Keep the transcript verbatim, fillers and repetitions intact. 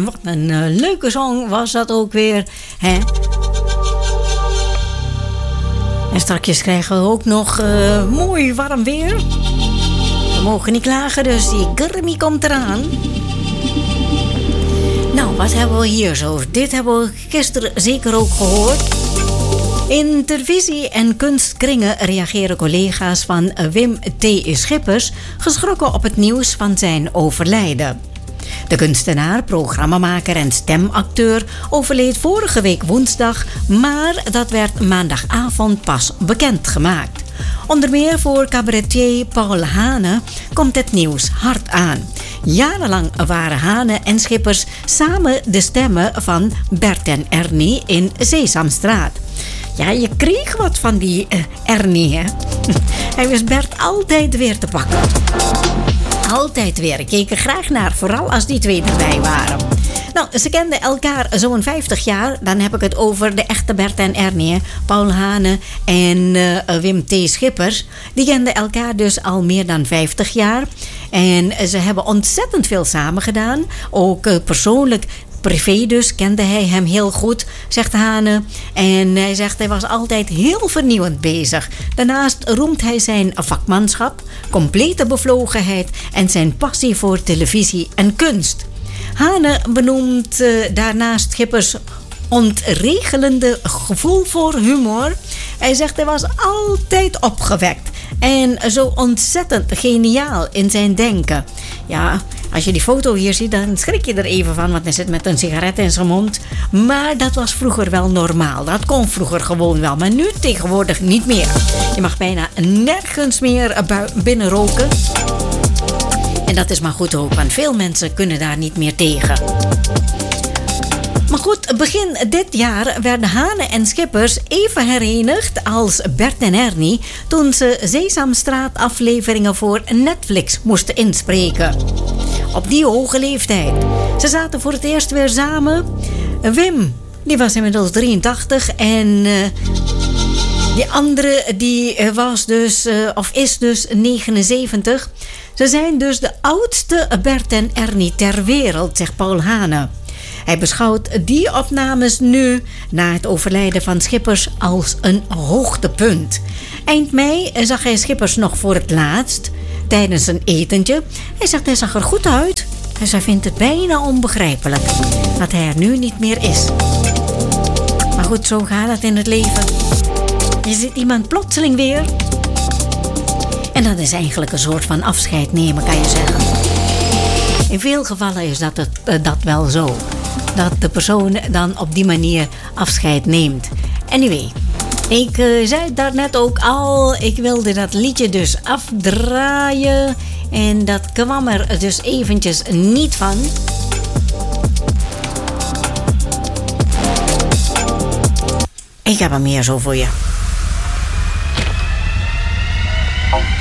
wat een uh, leuke song was dat ook weer. Hè? En straks krijgen we ook nog uh, mooi warm weer. We mogen niet klagen, dus die gurmie komt eraan. Nou, wat hebben we hier zo? Dit hebben we gisteren zeker ook gehoord. In televisie- en kunstkringen reageren collega's van Wim T. Schippers geschrokken op het nieuws van zijn overlijden. De kunstenaar, programmamaker en stemacteur overleed vorige week woensdag, maar dat werd maandagavond pas bekendgemaakt. Onder meer voor cabaretier Paul Hane komt het nieuws hard aan. Jarenlang waren Hane en Schippers samen de stemmen van Bert en Ernie in Sesamstraat. Ja, je kreeg wat van die uh, Ernie, hè? Hij wist Bert altijd weer te pakken. Altijd weer. Ik keek er graag naar, vooral als die twee erbij waren. Nou, ze kenden elkaar zo'n vijftig jaar. Dan heb ik het over de echte Bert en Ernie, hè? Paul Hane en uh, Wim T. Schippers. Die kenden elkaar dus al meer dan vijftig jaar. En ze hebben ontzettend veel samen gedaan. Ook uh, persoonlijk. Privé dus kende hij hem heel goed, zegt Hane. En hij zegt hij was altijd heel vernieuwend bezig. Daarnaast roemt hij zijn vakmanschap, complete bevlogenheid en zijn passie voor televisie en kunst. Hane benoemt uh, daarnaast Schippers ontregelende gevoel voor humor. Hij zegt hij was altijd opgewekt en zo ontzettend geniaal in zijn denken. Ja, als je die foto hier ziet, dan schrik je er even van, want hij zit met een sigaret in zijn mond. Maar dat was vroeger wel normaal. Dat kon vroeger gewoon wel, maar nu tegenwoordig niet meer. Je mag bijna nergens meer binnen roken. En dat is maar goed ook, want veel mensen kunnen daar niet meer tegen. Maar goed, begin dit jaar werden Hane en Schippers even herenigd als Bert en Ernie toen ze Sesamstraat afleveringen voor Netflix moesten inspreken. Op die hoge leeftijd. Ze zaten voor het eerst weer samen. Wim, die was inmiddels drieëntachtig en uh, die andere die was dus, uh, of is dus negenenzeventig. Ze zijn dus de oudste Bert en Ernie ter wereld, zegt Paul Hane. Hij beschouwt die opnames nu, na het overlijden van Schippers, als een hoogtepunt. Eind mei zag hij Schippers nog voor het laatst, tijdens een etentje. Hij zegt hij zag er goed uit. Dus hij vindt het bijna onbegrijpelijk dat hij er nu niet meer is. Maar goed, zo gaat het in het leven. Je ziet iemand plotseling weer. En dat is eigenlijk een soort van afscheid nemen, kan je zeggen. In veel gevallen is dat, het, uh, dat wel zo. Dat de persoon dan op die manier afscheid neemt. Anyway, ik uh, zei daarnet ook al, ik wilde dat liedje dus afdraaien. En dat kwam er dus eventjes niet van. Ik heb hem hier zo voor je.